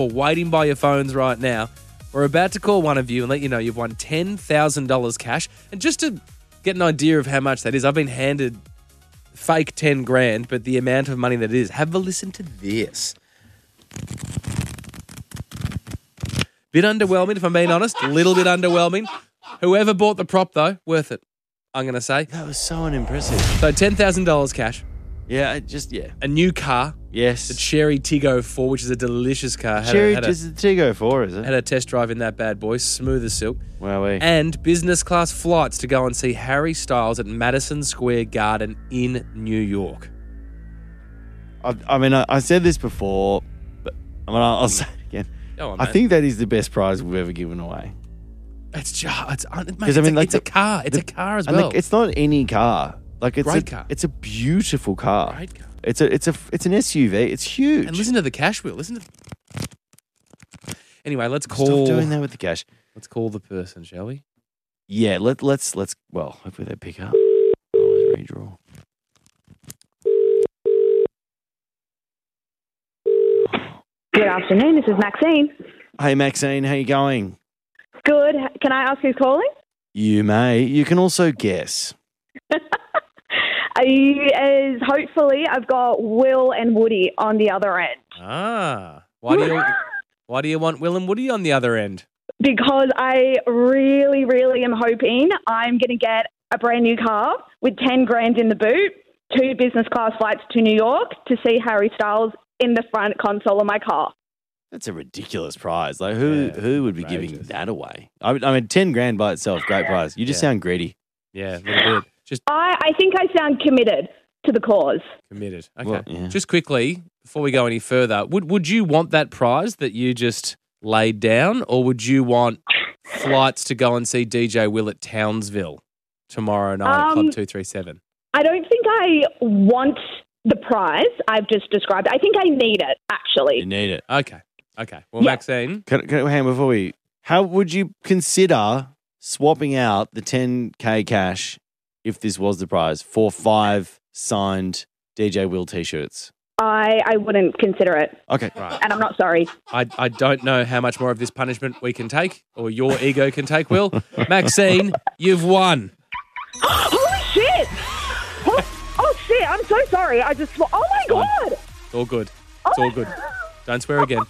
waiting by your phones right now. We're about to call one of you and let you know you've won $10,000 cash. And just to get an idea of how much that is, I've been handed fake 10 grand, but the amount of money that it is, have a listen to this. Bit underwhelming, if I'm being honest. A little bit underwhelming. Whoever bought the prop, though, worth it, I'm going to say. That was so unimpressive. So $10,000 cash. Yeah, A new car. Yes. The Cherry Tiggo 4, which is a delicious car. Cherry is the Tiggo 4, is it? Had a test drive in that bad boy, smooth as silk. Wowee. And business class flights to go and see Harry Styles at Madison Square Garden in New York. I said this before, but I'll say it again. Go on, I mate. think that is the best prize we've ever given away. It's It's a car. It's a car as well. It's not any car. Great car. It's a beautiful car. Great car. It's an SUV. It's huge. And listen to the cash wheel. Anyway, let's call. Stop doing that with the cash. Let's call the person, shall we? Yeah, let's. Well, hopefully they pick up. Always redraw. Good afternoon. This is Maxine. Hey Maxine, how you going? Good. Can I ask who's calling? You may. You can also guess. Hopefully, I've got Will and Woody on the other end. Why do you want Will and Woody on the other end? Because I really, really am hoping I'm going to get a brand new car with 10 grand in the boot, 2 business class flights to New York to see Harry Styles in the front console of my car. That's a ridiculous prize. Like who would be outrageous. giving that away? I mean, 10 grand by itself, great prize. You just sound greedy. Yeah, a little bit. Just I think I sound committed to the cause. committed. Okay. Well, yeah. Just quickly, before we go any further, would you want that prize that you just laid down, or would you want flights to go and see DJ Will at Townsville tomorrow night at Club 237? I don't think I want the prize I've just described. I think I need it, actually. You need it. Okay. Well, Yeah. Maxine, How would you consider swapping out the 10K cash if this was the prize for 5 signed DJ Will t-shirts? I wouldn't consider it, Okay. right. and I'm not sorry. I don't know how much more of this punishment we can take, or your ego can take, Will. Maxine, you've won. Holy shit! Oh, shit, I'm so sorry. Oh, my God! It's all good. It's all good. Don't swear again.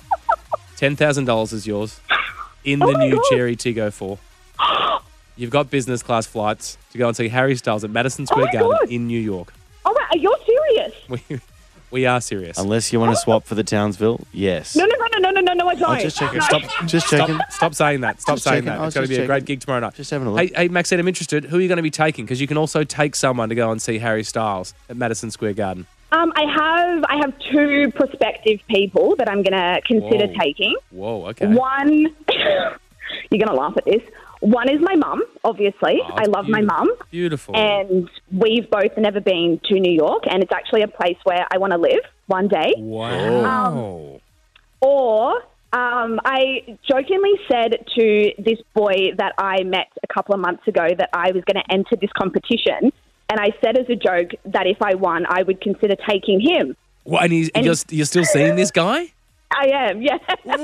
$10,000 is yours in the new God. Cherry Tiggo 4. You've got business class flights to go and see Harry Styles at Madison Square my Garden God. in New York. Oh, wait, you're serious? We are serious. Unless you want to swap for the Townsville, yes. No, I don't. I'll just check it. No. Just checking. Stop saying that. Stop Just saying checking. that. I was It's going to just be a great checking. gig tomorrow night. Just having a look. Hey, Maxine, I'm interested. Who are you going to be taking? Because you can also take someone to go and see Harry Styles at Madison Square Garden. I have 2 prospective people that I'm going to consider Whoa. taking. Whoa, okay. One, you're going to laugh at this. One is my mum, obviously. Oh, I love my mum. Beautiful. And we've both never been to New York, and it's actually a place where I want to live one day. Wow. Or I jokingly said to this boy that I met a couple of months ago that I was going to enter this competition, and I said as a joke that if I won, I would consider taking him. What, and you're still seeing this guy? I am, yeah.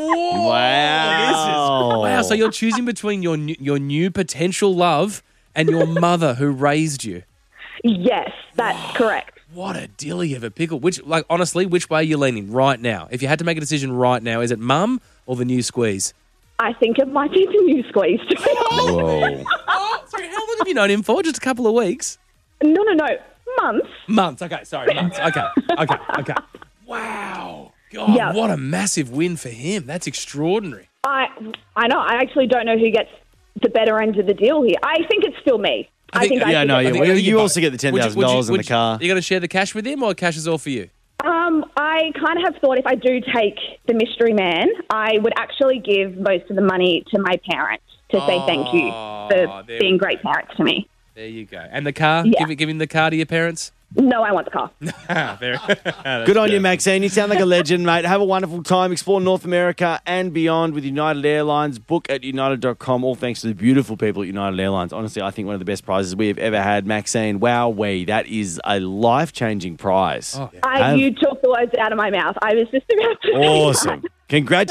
Wow. So you're choosing between your new potential love and your mother who raised you. Yes, that's correct. What a dilly of a pickle. Honestly, which way are you leaning right now? If you had to make a decision right now, is it mum or the new squeeze? I think it might be the new squeeze. To be honest. Whoa. Oh, sorry, how long have you known him for? Just a couple of weeks? No. Months. Months. Okay, sorry, months. Okay. Wow. God, Yeah. what a massive win for him. That's extraordinary. I know. I actually don't know who gets the better end of the deal here. I think it's still me. I think yeah, no, I yeah. should Well, get it. you also get the $10,000 in the car. You going to share the cash with him, or cash is all for you? I kind of have thought if I do take the mystery man, I would actually give most of the money to my parents to say thank you for there being we great parents to me. There you go. And the car? Yeah. Give him the car to your parents? No, I want the car. Good on you, Maxine. You sound like a legend, mate. Have a wonderful time. Explore North America and beyond with United Airlines. Book at united.com. All thanks to the beautiful people at United Airlines. Honestly, I think one of the best prizes we have ever had. Maxine, wowee, that is a life-changing prize. Oh, yeah. You took the words out of my mouth. I was just about to. Awesome. Congratulations.